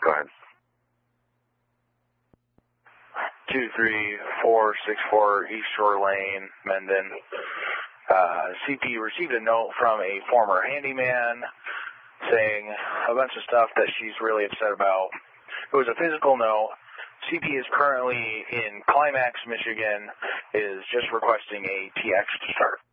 Go ahead. 23464 East Shore Lane, Mendon. CP received a note from a former handyman saying a bunch of stuff that she's really upset about. It was a physical note. CP is currently in Climax, Michigan, is just requesting a TX to start.